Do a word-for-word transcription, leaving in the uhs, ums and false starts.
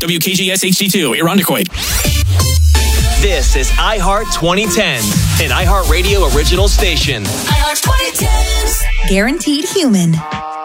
W K G S H D two, Irondequoit. This is iHeart twenty ten, an iHeartRadio original station. iHeart twenty ten. Guaranteed human.